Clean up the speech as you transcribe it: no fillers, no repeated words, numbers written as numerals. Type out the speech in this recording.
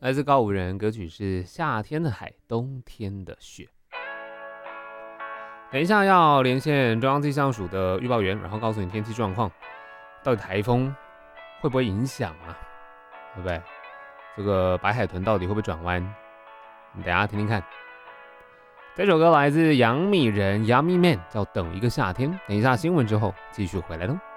来自告五人，歌曲是《夏天的海，冬天的雪》。等一下要连线中央气象署的预报员，然后告诉你天气状况，到底台风会不会影响啊？对不对？这个白海豚到底会不会转弯？你等一下听听看。这首歌来自杨幂人 Yummy Man， 叫《等一个夏天》。等一下新闻之后继续回来喽。